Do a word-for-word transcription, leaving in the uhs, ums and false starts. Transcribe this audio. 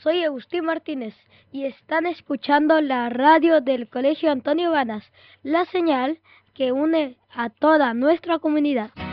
soy Agustín Martínez y están escuchando la radio del Colegio Antonio Ganas, la señal que une a toda nuestra comunidad.